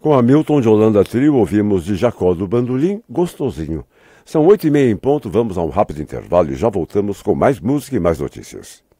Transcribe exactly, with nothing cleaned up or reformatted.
Com Hamilton de Holanda Trio, ouvimos de Jacó do Bandolim, Gostosinho. São oito e meia em ponto, vamos a um rápido intervalo e já voltamos com mais música e mais notícias.